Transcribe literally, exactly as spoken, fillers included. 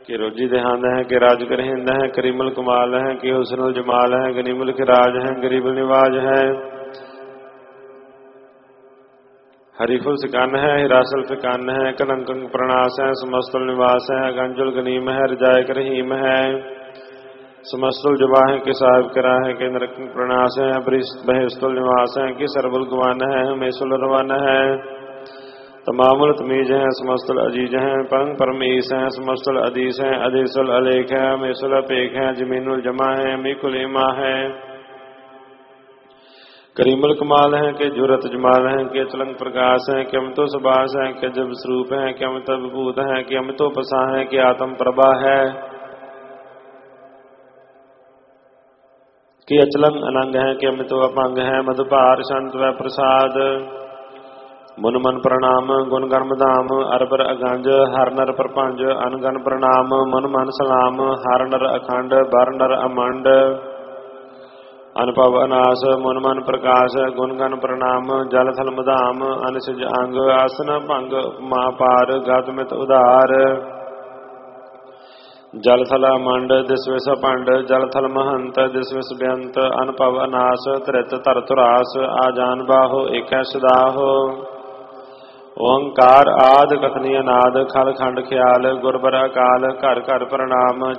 कि रोजी देहांद है कि राज करहिंद है करीमल कमाल है कि हुस्नुल जमाल है गनीमुल खिराज है गरीब निवाज है हरीफुल सिकान है हिरासल फिकान है कलंकंग प्रणास है समस्तुल निवास है गंजुल गनीम है रजायक रहीम है समस्तुल जबा है कि साहिब करा है कि नरक प्रणास है बहिस्तुल निवास है कि सरबुल गवान है हमेशुल रवान है तमामुल तमीज हैं समस्तुल अजीज हैं परंग परमीस हैं समस्तुल अदीस हैं अदीसुल अलेख है हमेशुल अपेख है जमीनुल जमा है मीकुल इमा है करीमुल कमाल है कि जुरत जमाल है कि चलंग प्रकाश है कि अमतो सुबास है कि जब स्वरूप है कि अमत विभूत है कि अमतो पसा है कि आत्म प्रभा है कि अचलंग अनंग है कि अमतो अपंग है मधुपार शांत व प्रसाद मुन मन प्रणाम गुण गण धाम अरबर अगंज हर नर प्रपंज अनगन प्रणाम मन मन सलाम हर नर अखंड बर नर अमंड अनुभव अनास मुन मन प्रकाश गुण गण प्रणाम जल थल मधाम अनसिज अंग आसन भंग उपमा पार गतमित उदार जल थल अमंड दिसविस पंड जल थल महंत दिसविस बेअंत अनुभव अनास त्रित तर तुरास आजान बाहो एक सदाहो ओंकार आद कथनीय नाद खल खंड ख्याल गुरबर अकाल घर घर प्रणाम